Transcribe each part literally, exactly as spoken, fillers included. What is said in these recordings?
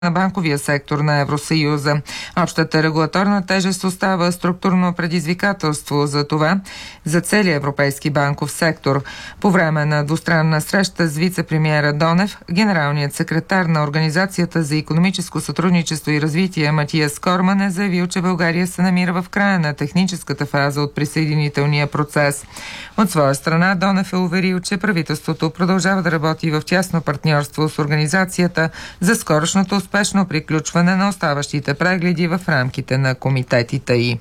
на банковия сектор на Евросъюза. Общата регулаторна тежест остава структурно предизвикателство за това за целия европейски банков сектор. По време на двустранна среща с вице-премиера Донев, генералният секретар на Организацията за икономическо сътрудничество и развитие Матиас Корман е заявил, че България се намира в края на техническата фаза от присъединителния процес. От своя страна Донев е уверил, че правителството продължава да работи в тясно партньорство с организацията за скорошното успешно приключване на оставащите прегледи в рамките на комитетите й.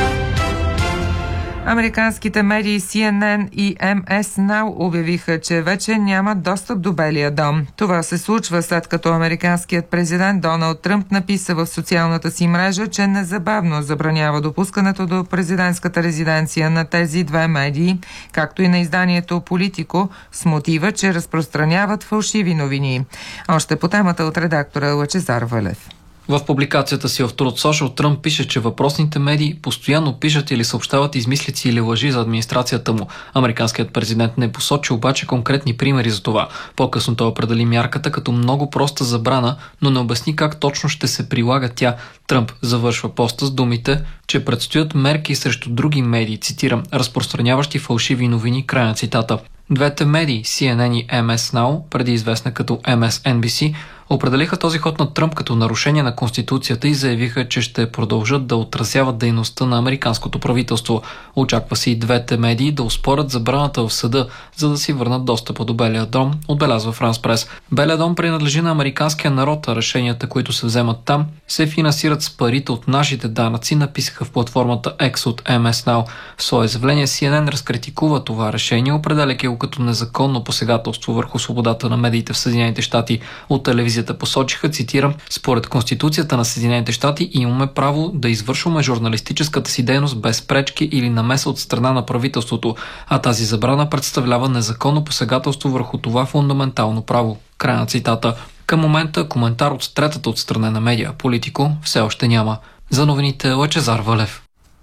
Американските медии Си Ен Ен и Ем Ес Нау обявиха, че вече нямат достъп до Белия дом. Това се случва след като американският президент Доналд Тръмп написа в социалната си мрежа, че незабавно забранява допускането до президентската резиденция на тези две медии, както и на изданието Политико, с мотива, че разпространяват фалшиви новини. Още по темата от редактора Лъчезар Валев. В публикацията си в Truth Social Тръмп пише, че въпросните медии постоянно пишат или съобщават измислици или лъжи за администрацията му. Американският президент не посочи обаче конкретни примери за това. По-късно той определи мярката като много проста забрана, но не обясни как точно ще се прилага тя. Тръмп завършва поста с думите, че предстоят мерки срещу други медии, цитирам, разпространяващи фалшиви новини, край на цитата. Двете медии, Си Ен Ен и Ем Ес Нау, преди известна като Ем Ес Ен Би Си, определиха този ход на Тръмп като нарушение на Конституцията и заявиха, че ще продължат да отразяват дейността на американското правителство. Очаква се и двете медии да оспорят забраната в съда, за да си върнат достъпа до Белия дом, отбелязва Франс Прес. Белия дом принадлежи на американския народ, а решенията, които се вземат там, се финансират с парите от нашите данъци, написаха в платформата X от Ем Ес Нау. В свое изявление Си Ен Ен разкритикува това решение, определяйки го като незаконно посегателство върху свободата на медиите в Съединените щати. От телевизията посочиха, цитирам, според Конституцията на Съединените щати имаме право да извършваме журналистическата си дейност без пречки или намеса от страна на правителството, а тази забрана представлява незаконно посегателство върху това фундаментално право. Край на цитата. Към момента коментар от третата отстранена медия Политико все още няма. За новините Лъчезар Валев.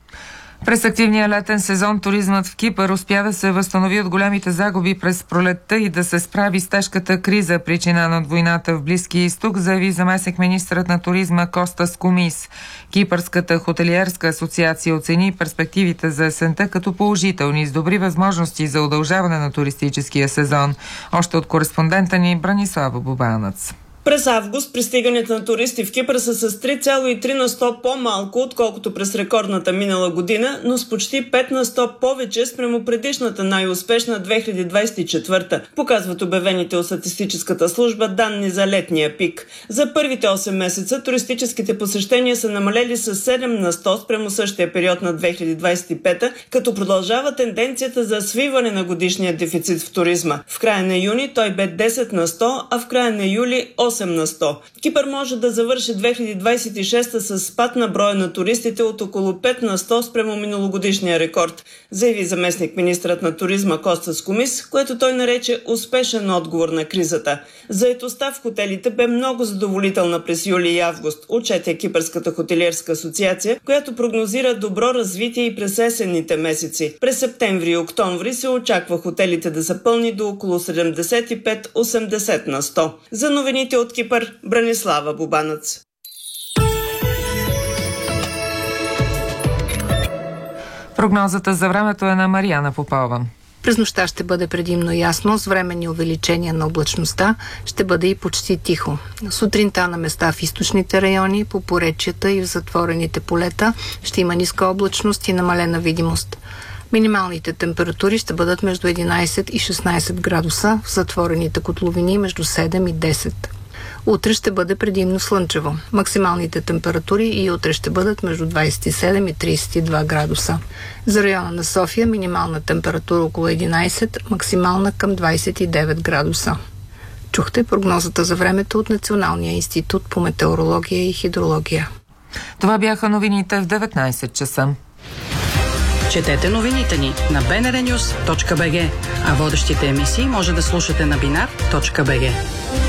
През активния летен сезон туризмът в Кипър успя да се възстанови от големите загуби през пролетта и да се справи с тежката криза, причинена от войната в Близкия изток, заяви заместник-министърът на туризма Костас Комис. Кипърската хотелиерска асоциация оцени перспективите за есента като положителни, с добри възможности за удължаване на туристическия сезон. Още от кореспондента ни Бранислава Бубанец. През август пристигането на туристи в Кипър са с три цяло и три на сто по-малко, отколкото през рекордната минала година, но с почти пет на сто повече спрямо предишната най-успешна две хиляди двадесет и четвърта, показват обявените от статистическата служба данни за летния пик. За първите осем месеца туристическите посещения са намалели с седем на сто спрямо същия период на две хиляди двадесет и пета, като продължава тенденцията за свиване на годишния дефицит в туризма. В края на юни той бе десет на сто, а в края на юли осем на сто. Кипър може да завърши две хиляди двадесет и шеста с спад на броя на туристите от около пет на сто спрямо миналогодишния рекорд, заяви заместник-министърът на туризма Костас Комис, което той нарече успешен отговор на кризата. Заетостта в хотелите бе много задоволителна през юли и август, отчете Кипърската хотелиерска асоциация, която прогнозира добро развитие и през есенните месеци. През септември и октомври се очаква хотелите да са пълни до около седемдесет и пет до осемдесет на сто. За новините от Кипър, Бранислава Бубанец. Прогнозата за времето е на Мариана Попова. През нощта ще бъде предимно ясно, с временни увеличения на облачността, ще бъде и почти тихо. Сутринта на места в източните райони, по поречията и в затворените полета ще има ниска облачност и намалена видимост. Минималните температури ще бъдат между единадесет и шестнадесет градуса, в затворените котловини между седем и десет. Утре ще бъде предимно слънчево. Максималните температури и утре ще бъдат между двадесет и седем и тридесет и два градуса. За района на София минимална температура около единадесет, максимална към двадесет и девет градуса. Чухте прогнозата за времето от Националния институт по метеорология и хидрология. Това бяха новините в деветнадесет часа. Четете новините ни на би ен ар нюс точка би джи, а водещите емисии може да слушате на бинар точка би джи.